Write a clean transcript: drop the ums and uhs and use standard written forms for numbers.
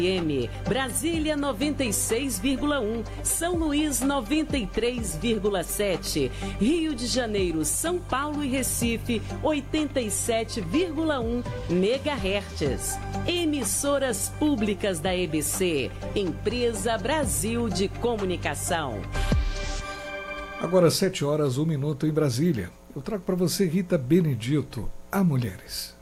Brasília 96,1, São Luís 93,7, Rio de Janeiro, São Paulo e Recife 87,1 MHz. Emissoras públicas da EBC, Empresa Brasil de Comunicação. Agora 7 horas, 1 minuto em Brasília. Eu trago para você Rita Benedito, a Mulheres.